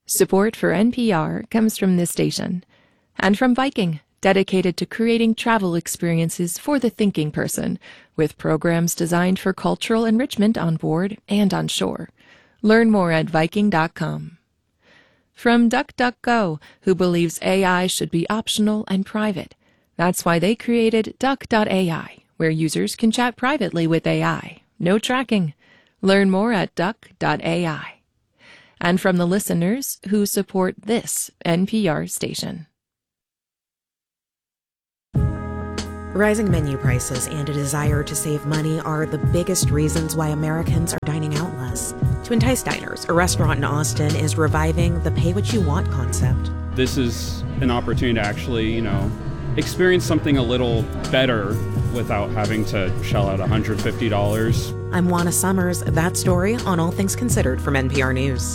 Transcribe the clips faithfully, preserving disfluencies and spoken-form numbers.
Support for N P R comes from this station and from Viking, dedicated to creating travel experiences for the thinking person, with programs designed for cultural enrichment on board and on shore. Learn more at Viking dot com. From DuckDuckGo, who believes A I should be optional and private. That's why they created Duck dot A I, where users can chat privately with A I. No tracking. Learn more at Duck dot A I. And from the listeners who support this N P R station. Rising menu prices and a desire to save money are the biggest reasons why Americans are dining out less. To entice diners, a restaurant in Austin is reviving the pay-what-you-want concept. This is an opportunity to actually, you know, experience something a little better without having to shell out one hundred fifty dollars. I'm Juana Summers. That story on All Things Considered from N P R News.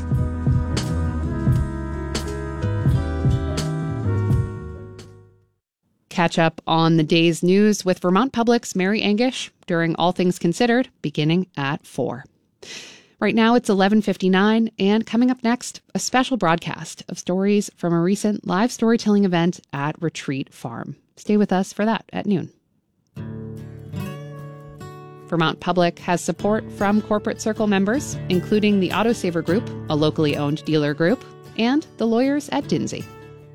Catch up on the day's news with Vermont Public's Mary Angish during All Things Considered, beginning at four. Right now it's eleven fifty-nine, and coming up next, a special broadcast of stories from a recent live storytelling event at Retreat Farm. Stay with us for that at noon. Vermont Public has support from Corporate Circle members, including the Autosaver Group, a locally owned dealer group, and the lawyers at Dinsey.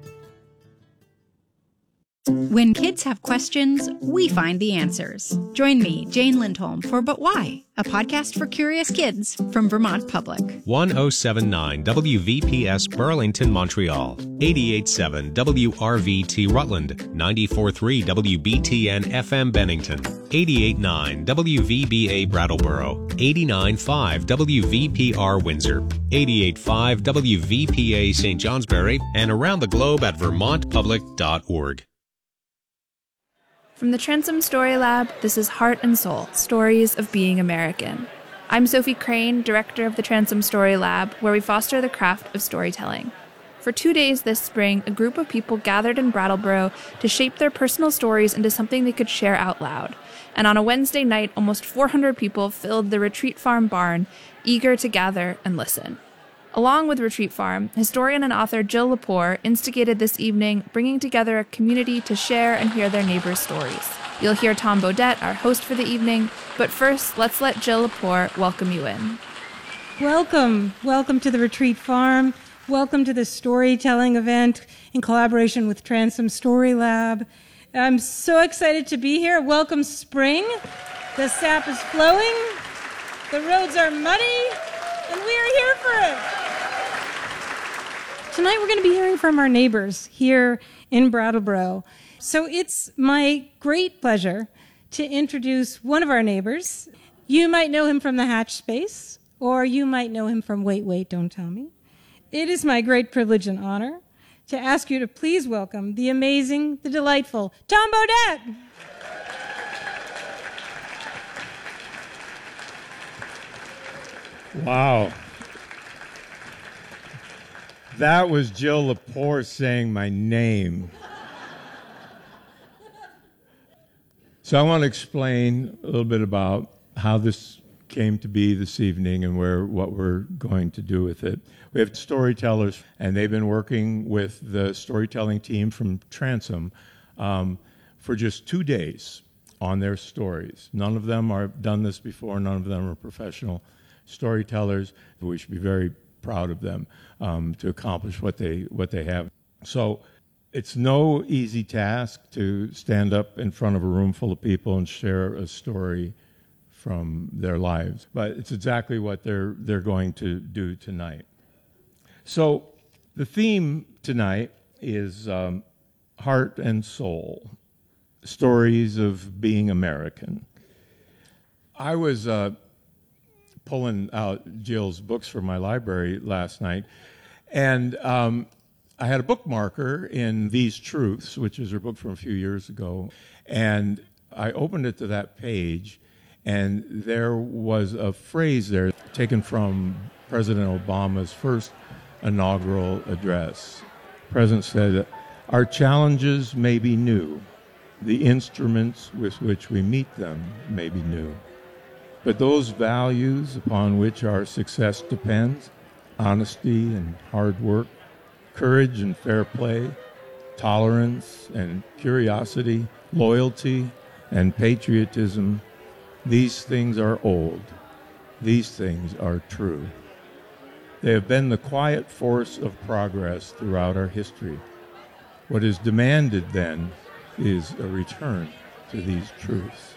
When kids have questions, we find the answers. Join me, Jane Lindholm, for But Why?, a podcast for curious kids from Vermont Public. one oh seven point nine W V P S Burlington, Montreal. eighty-eight point seven W R V T Rutland. ninety-four point three W B T N F M Bennington. eighty-eight point nine W V B A Brattleboro. eighty-nine point five W V P R Windsor. eighty-eight point five W V P A Saint Johnsbury. And around the globe at vermont public dot org. From the Transom Story Lab, this is Heart and Soul, Stories of Being American. I'm Sophie Crane, director of the Transom Story Lab, where we foster the craft of storytelling. For two days this spring, a group of people gathered in Brattleboro to shape their personal stories into something they could share out loud. And on a Wednesday night, almost four hundred people filled the Retreat Farm barn, eager to gather and listen. Along with Retreat Farm, historian and author Jill Lepore instigated this evening, bringing together a community to share and hear their neighbors' stories. You'll hear Tom Bodette, our host for the evening, but first, let's let Jill Lepore welcome you in. Welcome. Welcome to the Retreat Farm. Welcome to the storytelling event in collaboration with Transom Story Lab. I'm so excited to be here. Welcome spring. The sap is flowing. The roads are muddy. And we are here for it. Tonight we're going to be hearing from our neighbors here in Brattleboro. So it's my great pleasure to introduce one of our neighbors. You might know him from the Hatch Space, or you might know him from Wait, Wait, Don't Tell Me. It is my great privilege and honor to ask you to please welcome the amazing, the delightful Tom Bodette. Wow. That was Jill Lepore saying my name. So I want to explain a little bit about how this came to be this evening and where what we're going to do with it. We have storytellers, and they've been working with the storytelling team from Transom um, for just two days on their stories. None of them are done this before. None of them are professional storytellers. We should be very proud of them um, to accomplish what they what they have. So it's no easy task to stand up in front of a room full of people and share a story from their lives, but it's exactly what they're they're going to do tonight. So the theme tonight is um, heart and soul, stories of being American. I was uh, pulling out Jill's books from my library last night, and um, I had a bookmarker in These Truths, which is her book from a few years ago, and I opened it to that page, and there was a phrase there taken from President Obama's first inaugural address. The President said, "Our challenges may be new. The instruments with which we meet them may be new. But those values upon which our success depends honesty and hard work, courage and fair play, tolerance and curiosity, loyalty and patriotism. These things are old. These things are true. They have been the quiet force of progress throughout our history. What is demanded then is a return to these truths.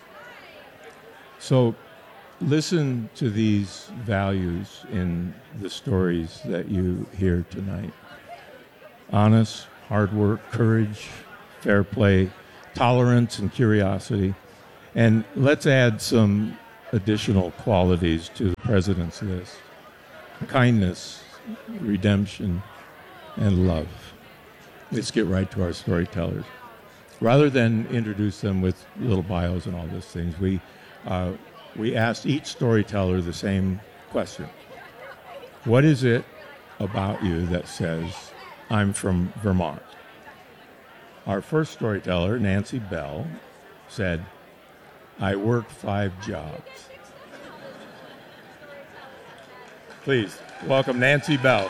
So listen to these values in the stories that you hear tonight. Honest, hard work, courage, fair play, tolerance, and curiosity. And let's add some additional qualities to the president's list. Kindness, redemption, and love. Let's get right to our storytellers. Rather than introduce them with little bios and all these things, we uh, we asked each storyteller the same question. What is it about you that says, I'm from Vermont? Our first storyteller, Nancy Bell, said, I work five jobs. Please welcome Nancy Bell.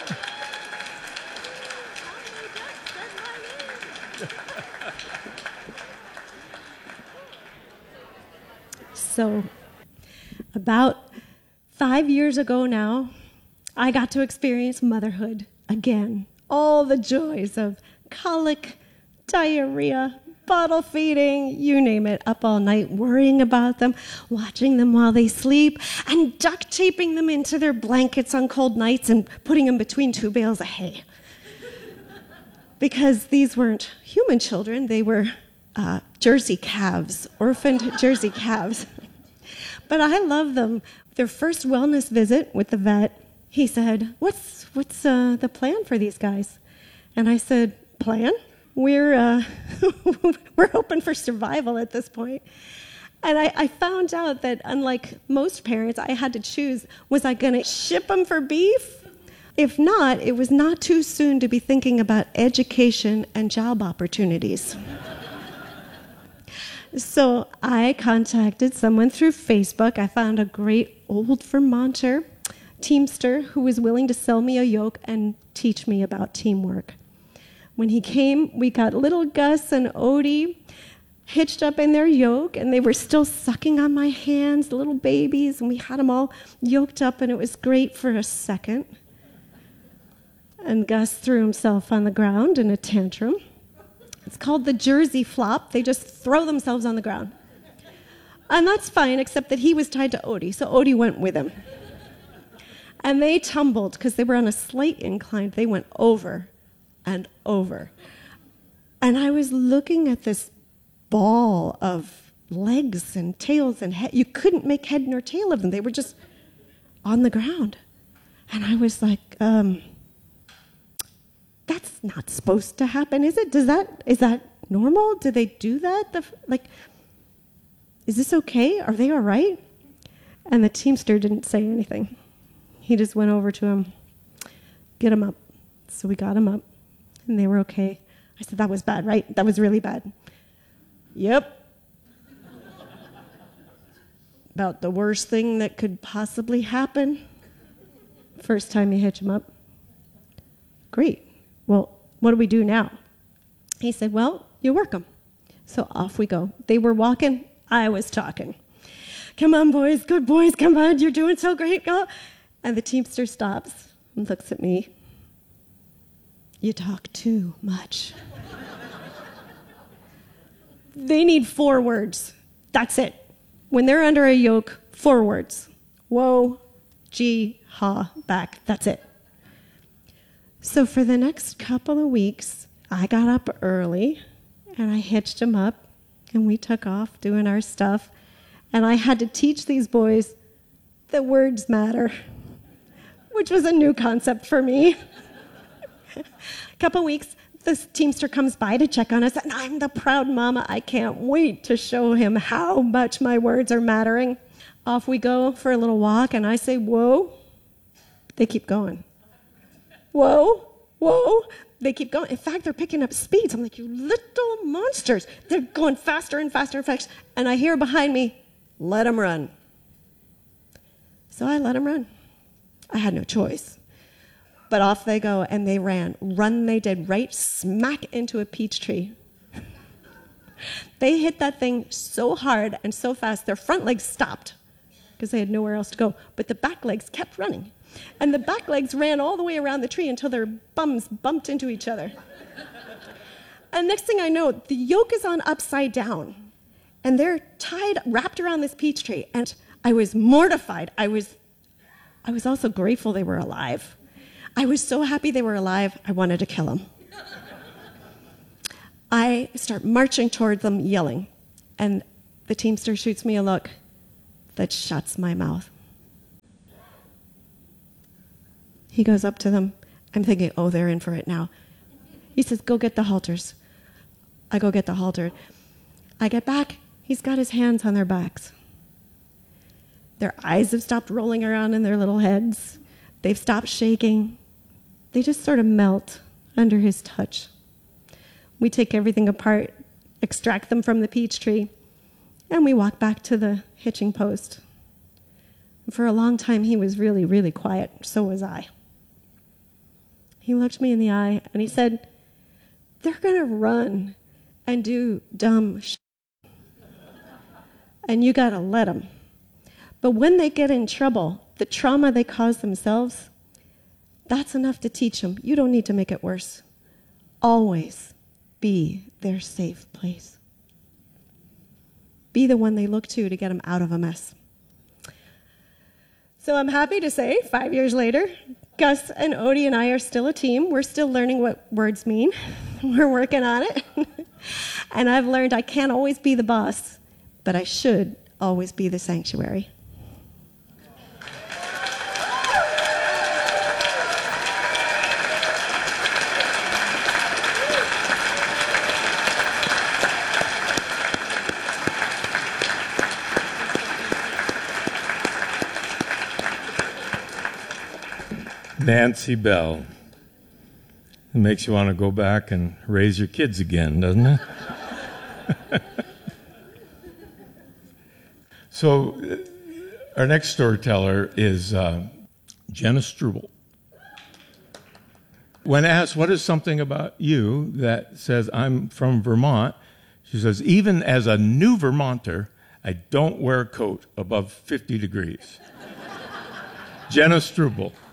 So, about five years ago now, I got to experience motherhood again. All the joys of colic, diarrhea, bottle feeding, you name it, up all night worrying about them, watching them while they sleep, and duct taping them into their blankets on cold nights and putting them between two bales of hay. Because these weren't human children, they were uh, Jersey calves, orphaned Jersey calves. But I love them. Their first wellness visit with the vet, he said, what's what's uh, the plan for these guys? And I said, plan? We're uh, we're hoping for survival at this point. And I, I found out that unlike most parents, I had to choose, was I going to ship them for beef? If not, it was not too soon to be thinking about education and job opportunities. So I contacted someone through Facebook. I found a great old Vermonter teamster who was willing to sell me a yoke and teach me about teamwork. When he came, we got little Gus and Odie hitched up in their yoke, and they were still sucking on my hands, little babies, and we had them all yoked up, and it was great for a second. And Gus threw himself on the ground in a tantrum. It's called the Jersey flop. They just throw themselves on the ground. And that's fine, except that he was tied to Odie, so Odie went with him. And they tumbled, because they were on a slight incline. They went over and over. And I was looking at this ball of legs and tails and head. You couldn't make head nor tail of them. They were just on the ground. And I was like, um... that's not supposed to happen, is it? Does that, is that normal? Do they do that? The, like, is this okay? Are they all right? And the teamster didn't say anything. He just went over to him, get him up. So we got him up, and they were okay. I said, that was bad, right? That was really bad. Yep. About the worst thing that could possibly happen. First time you hitch him up. Great. Well, what do we do now? He said, well, you work them. So off we go. They were walking. I was talking. Come on, boys. Good boys. Come on. You're doing so great. Go. And the teamster stops and looks at me. You talk too much. They need four words. That's it. When they're under a yoke, four words. Whoa, gee, ha, back. That's it. So for the next couple of weeks, I got up early, and I hitched him up, and we took off doing our stuff. And I had to teach these boys that words matter, which was a new concept for me. A couple weeks, this teamster comes by to check on us, and I'm the proud mama. I can't wait to show him how much my words are mattering. Off we go for a little walk, and I say, whoa. They keep going. Whoa, whoa. They keep going. In fact, they're picking up speeds. I'm like, you little monsters. They're going faster and faster and faster. And I hear behind me, let them run. So I let them run. I had no choice. But off they go, and they ran. Run they did, right smack into a peach tree. They hit that thing so hard and so fast, their front legs stopped because they had nowhere else to go. But the back legs kept running. And the back legs ran all the way around the tree until their bums bumped into each other. And next thing I know, the yoke is on upside down. And they're tied, wrapped around this peach tree. And I was mortified. I was, I was also grateful they were alive. I was so happy they were alive, I wanted to kill them. I start marching toward them, yelling. And the Teamster shoots me a look that shuts my mouth. He goes up to them. I'm thinking, oh, they're in for it now. He says, go get the halters. I go get the halter. I get back. He's got his hands on their backs. Their eyes have stopped rolling around in their little heads. They've stopped shaking. They just sort of melt under his touch. We take everything apart, extract them from the peach tree, and we walk back to the hitching post. For a long time, he was really, really quiet. So was I. He looked me in the eye, and he said, they're going to run and do dumb shit. And you got to let them. But when they get in trouble, the trauma they cause themselves, that's enough to teach them. You don't need to make it worse. Always be their safe place. Be the one they look to to get them out of a mess. So I'm happy to say, five years later, Gus and Odie and I are still a team. We're still learning what words mean. We're working on it. And I've learned I can't always be the boss, but I should always be the sanctuary. Nancy Bell. It makes you want to go back and raise your kids again, doesn't it? So, uh, our next storyteller is uh, Jenna Struble. When asked, what is something about you that says, I'm from Vermont, she says, even as a new Vermonter, I don't wear a coat above fifty degrees. Jenna Struble.